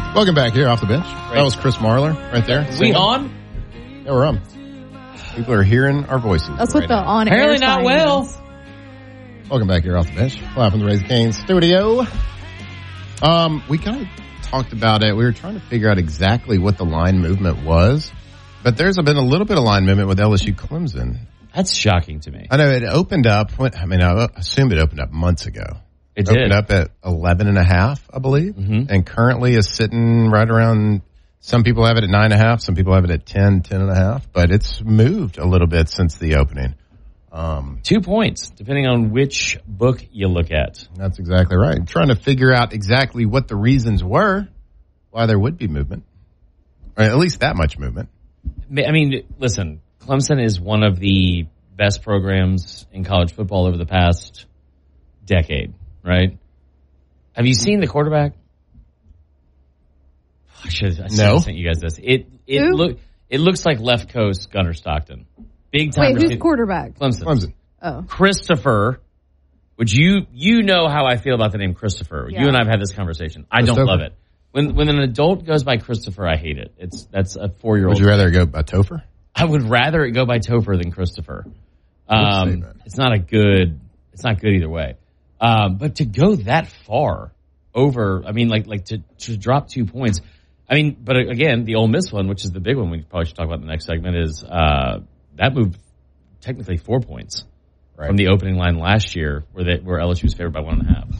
Welcome back here off the bench. That was Chris Marlar right there. We on? Yeah, we're on. People are hearing our voices. That's what the on air. Apparently not well. Welcome back here off the bench. Live from the Raising Cane's studio. We kind of talked about it. We were trying to figure out exactly what the line movement was, but there's been a little bit of line movement with LSU Clemson. That's shocking to me. I know it opened up. I assumed it opened up months ago. It did. Opened up at 11.5, I believe, and currently is sitting right around. Some people have it at 9.5. Some people have it at 10.5. But it's moved a little bit since the opening. 2 points, depending on which book you look at. That's exactly right. I'm trying to figure out exactly what the reasons were why there would be movement, or at least that much movement. I mean, listen, Clemson is one of the best programs in college football over the past decade, right? Have you seen the quarterback? I should have sent you guys this. It looks like left coast Gunnar Stockton. Big time. Wait, who's quarterback? Clemson. Oh. Christopher, which you know how I feel about the name Christopher. Yeah. You and I have had this conversation. I don't love it. When an adult goes by Christopher, I hate it. That's a 4-year-old. Would you rather go by Topher? I would rather it go by Topher than Christopher. It's not good either way. But to go that far over, I mean, like to drop 2 points. I mean, but again, the Ole Miss one, which is the big one we probably should talk about in the next segment, is that moved technically 4 points from the opening line last year, where LSU was favored by 1.5.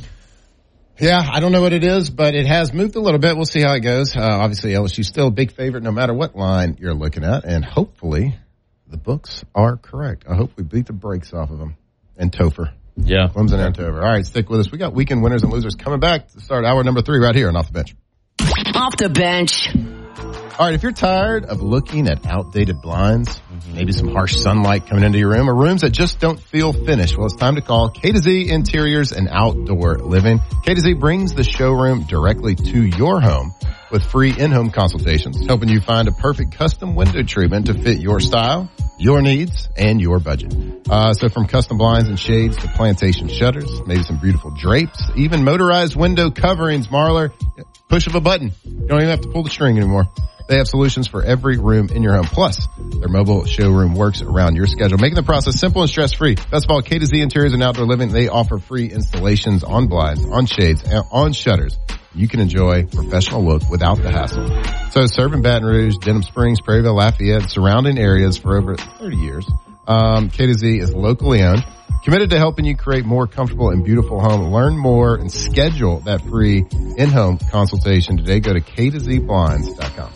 Yeah, I don't know what it is, but it has moved a little bit. We'll see how it goes. Obviously, LSU's still a big favorite no matter what line you're looking at, and hopefully the books are correct. I hope we beat the brakes off of them and Topher. Yeah. Clemson and Topher. All right, stick with us. We got weekend winners and losers coming back to start hour number 3 right here on Off the Bench. Off the Bench. All right, if you're tired of looking at outdated blinds, maybe some harsh sunlight coming into your room, or rooms that just don't feel finished, well, it's time to call K to Z Interiors and Outdoor Living. K to Z brings the showroom directly to your home with free in-home consultations, helping you find a perfect custom window treatment to fit your style, your needs, and your budget. So from custom blinds and shades to plantation shutters, maybe some beautiful drapes, even motorized window coverings, Marlar, push of a button. You don't even have to pull the string anymore. They have solutions for every room in your home. Plus, their mobile showroom works around your schedule, making the process simple and stress-free. Best of all, K to Z Interiors and Outdoor Living, they offer free installations on blinds, on shades, and on shutters. You can enjoy a professional look without the hassle. So serving Baton Rouge, Denham Springs, Prairieville, Lafayette, surrounding areas for over 30 years. K to Z is locally owned, committed to helping you create more comfortable and beautiful home. Learn more and schedule that free in-home consultation today. Go to k2zblinds.com.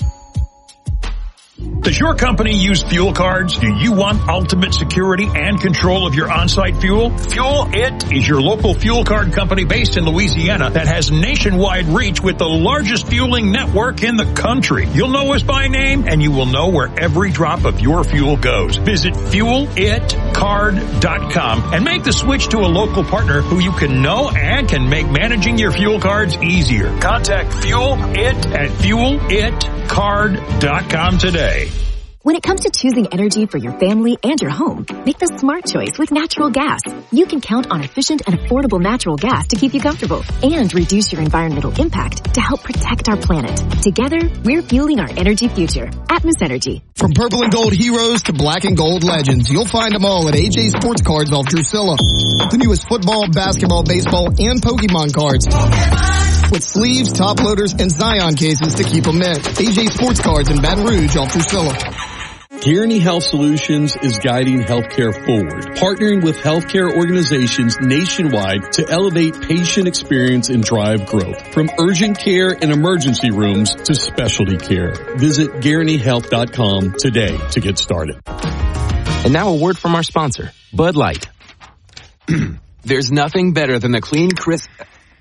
Does your company use fuel cards? Do you want ultimate security and control of your on-site fuel? Fuel It is your local fuel card company based in Louisiana that has nationwide reach with the largest fueling network in the country. You'll know us by name, and you will know where every drop of your fuel goes. Visit fuelitcard.com and make the switch to a local partner who you can know and can make managing your fuel cards easier. Contact Fuel It at fuelitcard.com today. When it comes to choosing energy for your family and your home, make the smart choice with natural gas. You can count on efficient and affordable natural gas to keep you comfortable and reduce your environmental impact to help protect our planet. Together, we're fueling our energy future. Atmos Energy. From purple and gold heroes to black and gold legends, you'll find them all at AJ Sports Cards off Drusilla. The newest football, basketball, baseball, and Pokemon cards. With sleeves, top loaders, and Zion cases to keep them in. AJ Sports Cards in Baton Rouge off Drusilla. Guaranty Health Solutions is guiding healthcare forward, partnering with healthcare organizations nationwide to elevate patient experience and drive growth. From urgent care and emergency rooms to specialty care. Visit GuarantyHealth.com today to get started. And now a word from our sponsor, Bud Light. There's nothing better than the clean, crisp...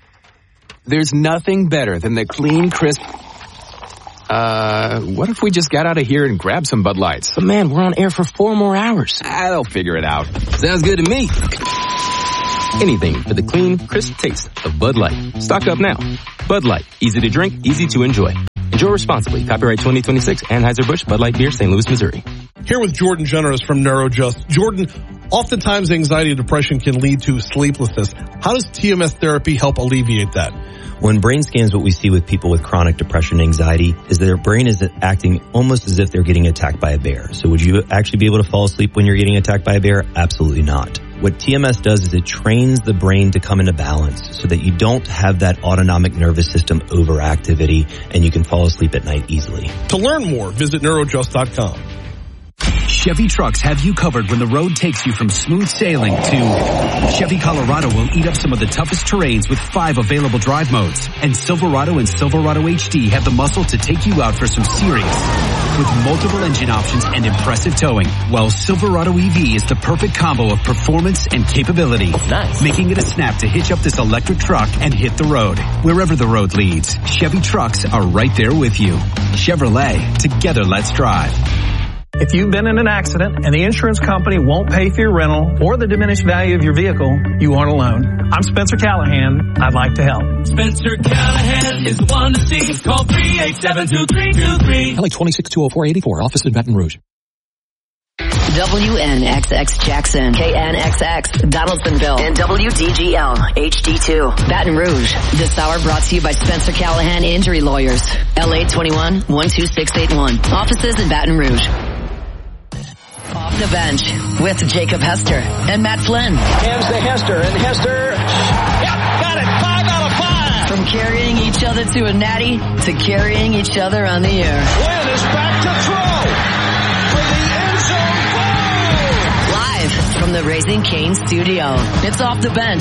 what if we just got out of here and grabbed some Bud Lights? But man, we're on air for 4 more hours. They'll figure it out. Sounds good to me. Anything for the clean, crisp taste of Bud Light. Stock up now. Bud Light. Easy to drink, easy to enjoy. Enjoy responsibly. Copyright 2026, Anheuser-Busch, Bud Light Beer, St. Louis, Missouri. Here with Jordan Generous from NeuroJust. Jordan, Oftentimes, anxiety and depression can lead to sleeplessness. How does TMS therapy help alleviate that? When brain scans, what we see with people with chronic depression and anxiety is that their brain is acting almost as if they're getting attacked by a bear. So would you actually be able to fall asleep when you're getting attacked by a bear? Absolutely not. What TMS does is it trains the brain to come into balance so that you don't have that autonomic nervous system overactivity and you can fall asleep at night easily. To learn more, visit Neurodrust.com. Chevy trucks have you covered when the road takes you from smooth sailing to Chevy Colorado will eat up some of the toughest terrains with 5 available drive modes. And Silverado and Silverado HD have the muscle to take you out for some serious with multiple engine options and impressive towing. While Silverado EV is the perfect combo of performance and capability. Nice. Making it a snap to hitch up this electric truck and hit the road. Wherever the road leads, Chevy trucks are right there with you. Chevrolet, together let's drive. If you've been in an accident and the insurance company won't pay for your rental or the diminished value of your vehicle, you aren't alone. I'm Spencer Callahan. I'd like to help. Spencer Callahan is the one to see. Call 387-2323. LA 2620484, office in Baton Rouge. WNXX Jackson, KNXX Donaldsonville, and WDGL HD2 Baton Rouge. This hour brought to you by Spencer Callahan Injury Lawyers. LA 21-12681. Offices in Baton Rouge. Off the bench with Jacob Hester and Matt Flynn. Hands to Hester, and Hester, yep, got it, 5 out of 5. From carrying each other to a natty to carrying each other on the air. Flynn is back to throw for the end zone goal. Live from the Raising Cane studio, it's Off the Bench.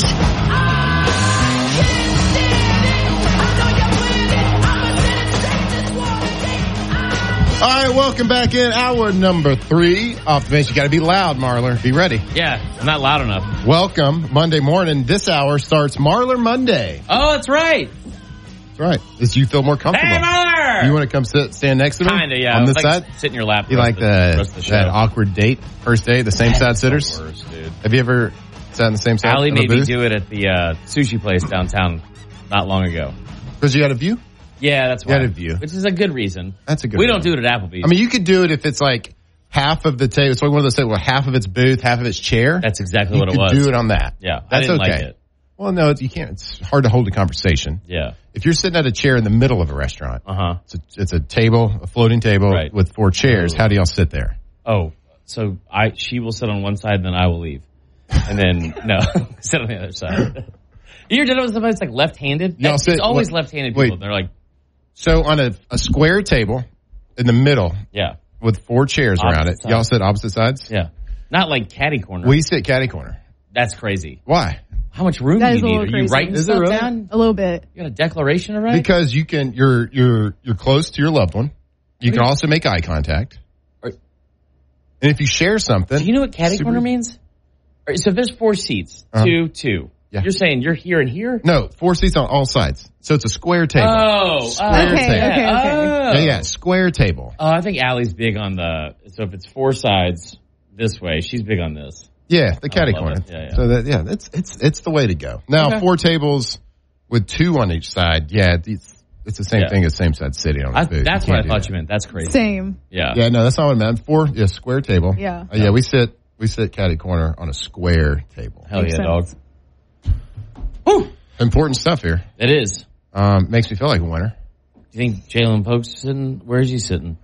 All right, welcome back in hour number 3. Off the bench. You got to be loud, Marler. Be ready. Yeah, I'm not loud enough. Welcome. Monday morning. This hour starts Marler Monday. Oh, that's right. That's right. As you feel more comfortable. Hey, Marler! You want to come stand next to me? Kinda, yeah. On this like side? Sit in your lap. You like that awkward date? First date? The same side sitters? Worst, dude. Have you ever sat on the same side? Allie made me do it at the sushi place downtown not long ago. Because you had a view? Yeah, that's why. You had a view. Which is a good reason. That's a good We reason. don't do it at Applebee's. I mean, you could do it if it's like half of the table. It's like one of those things where half of it's booth, half of it's chair. That's exactly what it was. You could do it on that. Yeah, that's I didn't okay. like it. Well, no, you can't. It's hard to hold a conversation. Yeah. If you're sitting at a chair in the middle of a restaurant, it's a table, a floating table with 4 chairs. How do y'all sit there? Oh, so she will sit on one side, and then I will leave, and then sit on the other side. You're dealing with somebody that's like left-handed. It's always left-handed people. Wait. They're like, so on a square table in the middle, with 4 chairs around it. Y'all sit opposite sides. Yeah, not like catty corner. We sit catty corner. That's crazy. Why? How much room do you need? Are you writing stuff down? A little bit. You got a declaration to write? Because you can. You're close to your loved one. You can also make eye contact. And if you share something, do you know what catty corner means? So if there's 4 seats, 2. Yeah. You're saying you're here and here? No, 4 seats on all sides. So it's a square table. Square table. Okay. Yeah, square table. I think Allie's big on so if it's 4 sides this way, she's big on this. Yeah, the catty corner. Yeah. So it's the way to go. Now, 4 tables with 2 on each side. Yeah, it's the same thing as same side sitting on a booth. That's what I thought you meant. That's crazy. Same. Yeah. Yeah, no, that's not what I meant. 4, square table. Yeah. Yeah, we sit catty corner on a square table. Hell yeah, dog. Woo! Important stuff here. It is. Makes me feel like a winner. Do you think Jalen Polk's sitting? Where is he sitting?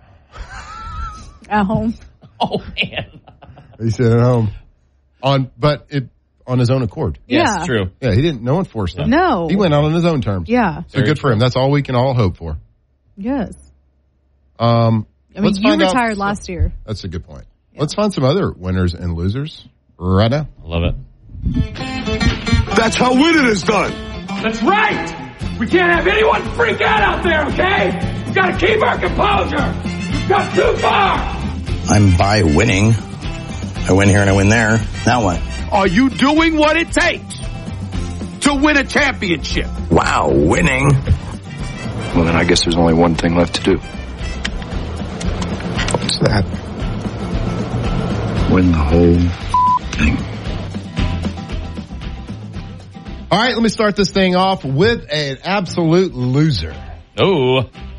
At home. Oh man. He's sitting at home. On his own accord. Yes, true. Yeah, he didn't. No one forced him. No. He went out on his own terms. Yeah. So good for him. That's all we can all hope for. Yes. I mean, you retired last year. That's a good point. Yeah. Let's find some other winners and losers right now. I love it. That's how winning is done. That's right. We can't have anyone freak out there, okay? We've got to keep our composure. We've got too far. I'm by winning. I win here and I win there. Now what? Are you doing what it takes to win a championship? Wow, winning. Well, then I guess there's only one thing left to do. What's that? Win the whole thing. All right, let me start this thing off with an absolute loser. Oh.